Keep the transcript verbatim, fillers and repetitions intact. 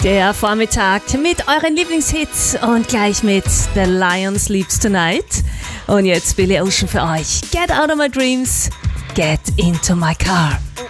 Der Vormittag mit euren Lieblingshits und gleich mit The Lion Sleeps Tonight. Und jetzt Billy Ocean für euch. Get out of my dreams, get into my car.